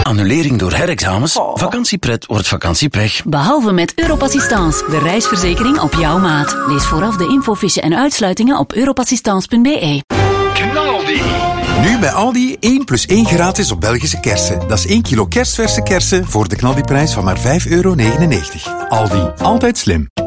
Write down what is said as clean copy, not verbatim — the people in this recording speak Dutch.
Annulering door herexamens? Vakantiepret wordt vakantiepech. Behalve met Europassistance, de reisverzekering op jouw maat. Lees vooraf de infofiche en uitsluitingen op europassistance.be. Knaldi! Nu bij Aldi 1 + 1 gratis op Belgische kersen. Dat is 1 kilo kerstverse kersen voor de knaldiprijs van maar €5,99. Aldi, altijd slim.